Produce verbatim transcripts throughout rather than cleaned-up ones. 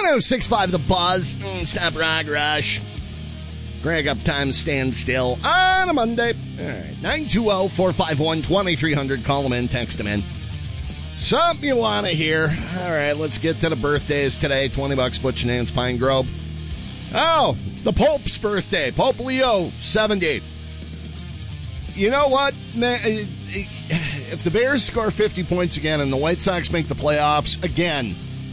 oh six point five The Buzz. Stop Rock Rush. Greg Uptime Stand Still on a Monday. All right. nine two zero, four five one, two three zero zero. Call them in. Text them in. Something you want to hear. All right. Let's get to the birthdays today. twenty bucks, Butch and Ann's Pine Grove. Oh, it's the Pope's birthday. Pope Leo, seventy. You know what, man? If the Bears score fifty points again and the White Sox make the playoffs again,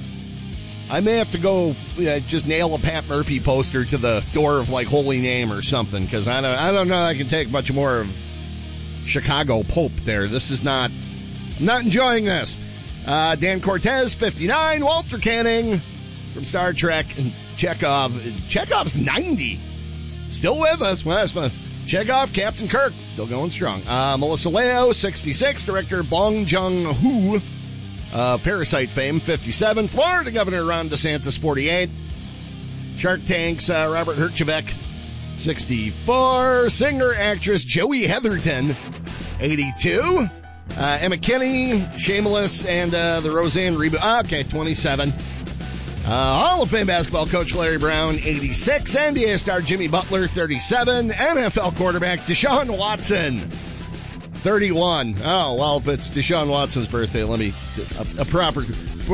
I may have to go uh, just nail a Pat Murphy poster to the door of, like, Holy Name or something, because I don't, I don't know I can take much more of Chicago Pope there. This is not, I'm not enjoying this. Uh, Dan Cortez, fifty-nine. Walter Canning from Star Trek. And Chekhov. Chekhov's ninety. Still with us. Well, that's fun. Chekhov, Captain Kirk, still going strong. Uh, Melissa Leo, sixty-six. Director Bong Joon-ho, uh, Parasite fame, fifty-seven. Florida Governor Ron DeSantis, forty-eight. Shark Tank's uh, Robert Herjavec, sixty-four. Singer, actress Joey Heatherton, eighty-two. Uh, Emma Kinney, Shameless, and uh, the Roseanne reboot. Ah, okay, twenty-seven. Uh, Hall of Fame basketball coach Larry Brown, eighty-six. N B A star Jimmy Butler, thirty-seven. N F L quarterback Deshaun Watson, thirty-one. Oh, well, if it's Deshaun Watson's birthday, let me... A, a proper...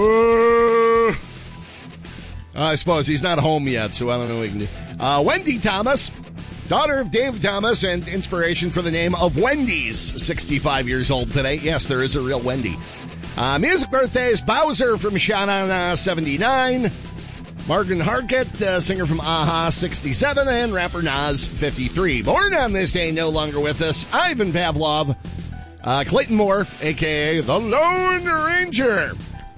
Uh, I suppose he's not home yet, so I don't know what we can do. Uh, Wendy Thomas, daughter of Dave Thomas and inspiration for the name of Wendy's, sixty-five years old today. Yes, there is a real Wendy. Uh, music birthdays, Bowser from Sha-Na-Na, seventy-nine. Morgan Harkett, uh, singer from A-ha, sixty-seven. And rapper Nas, fifty-three. Born on this day, no longer with us, Ivan Pavlov. Uh, Clayton Moore, a k a. The Lone Ranger.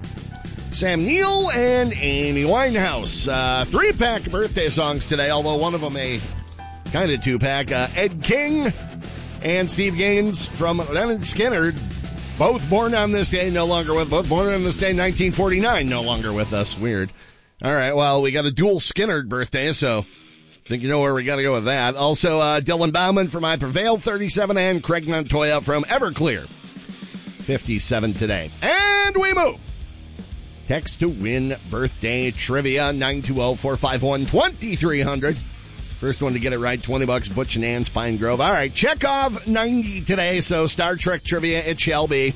Sam Neill and Amy Winehouse. Uh, three-pack birthday songs today, although one of them a kind of two-pack. Uh, Ed King and Steve Gaines from Leonard Skinner. Both born on this day, no longer with both born on this day, nineteen forty-nine, no longer with us. Weird. All right, well, we got a dual Skinner birthday, so I think you know where we got to go with that. Also, uh, Dylan Bauman from I Prevail, thirty-seven, and Craig Montoya from Everclear, fifty-seven today. And we move. Text to win birthday trivia, nine two zero, four five one, two three zero zero. First one to get it right, twenty bucks, Butch and Ann's Pine Grove. All right, Chekhov, ninety today, so Star Trek trivia it shall be.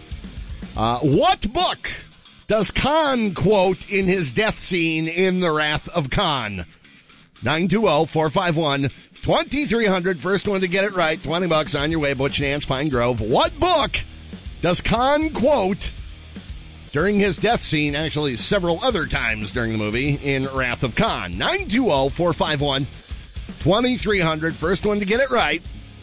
Uh, what book does Khan quote in his death scene in The Wrath of Khan? nine two zero, four five one, two three zero zero. First one to get it right, twenty bucks on your way, Butch and Ann's Pine Grove. What book does Khan quote during his death scene, actually several other times during the movie, in Wrath of Khan? nine two zero, four five one, two three zero zero. First one to get it right.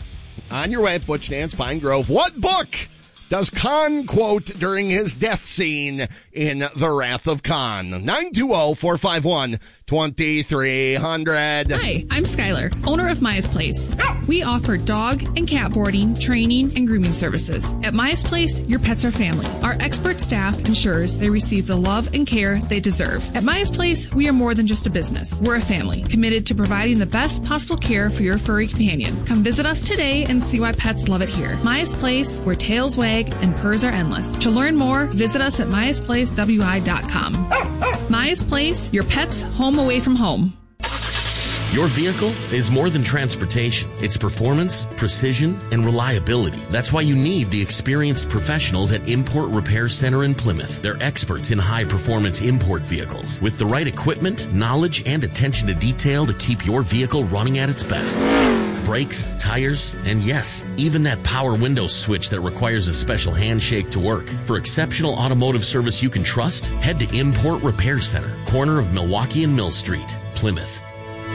On your way, Butch and Ann's Pine Grove. What book does Khan quote during his death scene in The Wrath of Khan? nine two zero, four five one, two three zero zero. Hi, I'm Skylar, owner of Maya's Place. We offer dog and cat boarding, training, and grooming services. At Maya's Place, your pets are family. Our expert staff ensures they receive the love and care they deserve. At Maya's Place, we are more than just a business. We're a family, committed to providing the best possible care for your furry companion. Come visit us today and see why pets love it here. Maya's Place, where tails wag and purrs are endless. To learn more, visit us at mayas place w i dot com. Maya's Place, your pet's home away from home. Your vehicle is more than transportation. It's performance, precision, and reliability. That's why you need the experienced professionals at Import Repair Center in Plymouth. They're experts in high-performance import vehicles with the right equipment, knowledge, and attention to detail to keep your vehicle running at its best. Brakes, tires, and yes, even that power window switch that requires a special handshake to work. For exceptional automotive service you can trust, head to Import Repair Center, corner of Milwaukee and Mill Street, Plymouth.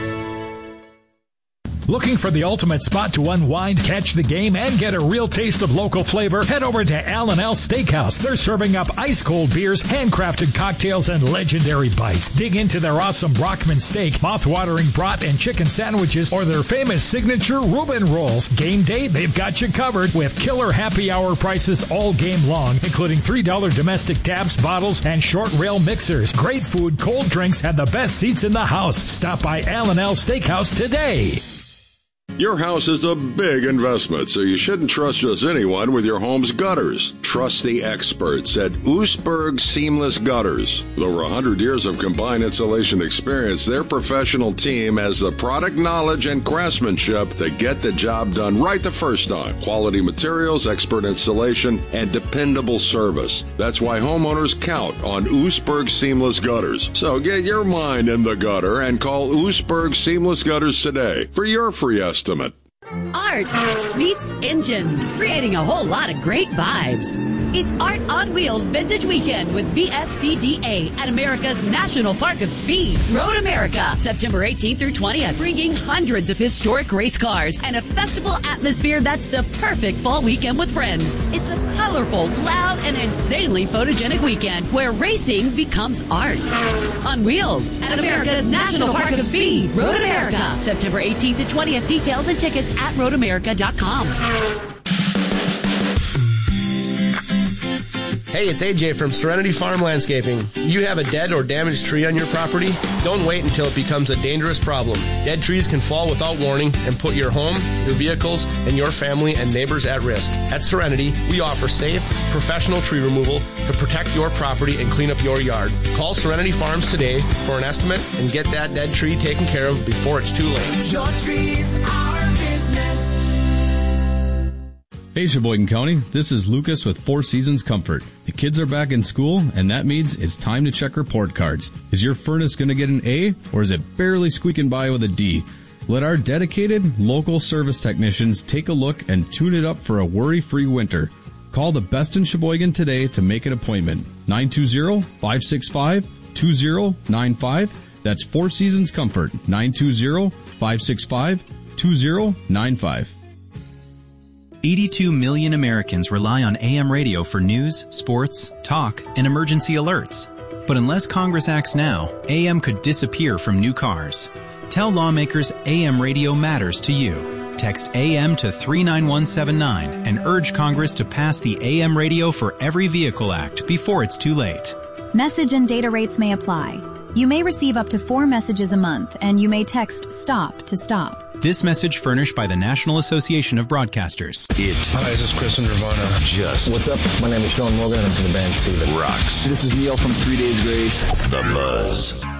Looking for the ultimate spot to unwind, catch the game, and get a real taste of local flavor? Head over to Al and Al Steakhouse. They're serving up ice-cold beers, handcrafted cocktails, and legendary bites. Dig into their awesome Brockman steak, mouth-watering brat and chicken sandwiches, or their famous signature Reuben rolls. Game day, they've got you covered with killer happy hour prices all game long, including three dollar domestic taps, bottles, and short rail mixers. Great food, cold drinks, and the best seats in the house. Stop by Al and Al Steakhouse today. Your house is a big investment, so you shouldn't trust just anyone with your home's gutters. Trust the experts at Oostburg Seamless Gutters. With over one hundred years of combined installation experience, their professional team has the product knowledge and craftsmanship to get the job done right the first time. Quality materials, expert installation, and dependable service. That's why homeowners count on Oostburg Seamless Gutters. So get your mind in the gutter and call Oostburg Seamless Gutters today for your free estimate. Art meets engines, creating a whole lot of great vibes. It's Art on Wheels Vintage Weekend with B S C D A at America's National Park of Speed, Road America, September eighteenth through twentieth, bringing hundreds of historic race cars and a festival atmosphere that's the perfect fall weekend with friends. It's a colorful, loud, and insanely photogenic weekend where racing becomes art. On Wheels at America's National Park of Speed, Road America, September eighteenth to twentieth. Details and tickets at road america dot com. Hey, it's A J from Serenity Farm Landscaping. You have a dead or damaged tree on your property? Don't wait until it becomes a dangerous problem. Dead trees can fall without warning and put your home, your vehicles, and your family and neighbors at risk. At Serenity, we offer safe, professional tree removal to protect your property and clean up your yard. Call Serenity Farms today for an estimate and get that dead tree taken care of before it's too late. Your trees, our business. Hey Sheboygan County, this is Lucas with Four Seasons Comfort. The kids are back in school, and that means it's time to check report cards. Is your furnace going to get an A, or is it barely squeaking by with a D? Let our dedicated, local service technicians take a look and tune it up for a worry-free winter. Call the best in Sheboygan today to make an appointment. nine two zero, five six five, two zero nine five. That's Four Seasons Comfort. nine two zero, five six five, two zero nine five. eighty-two million Americans rely on A M radio for news, sports, talk, and emergency alerts. But unless Congress acts now, A M could disappear from new cars. Tell lawmakers A M radio matters to you. Text A M to three nine one seven nine and urge Congress to pass the A M Radio for Every Vehicle Act before it's too late. Message and data rates may apply. You may receive up to four messages a month, and you may text STOP to stop. This message furnished by the National Association of Broadcasters. It. Hi, this is Chris from Nirvana. Just. What's up? My name is Sean Morgan, and I'm from the band Steven. Rocks. This is Neil from Three Days Grace. The Buzz.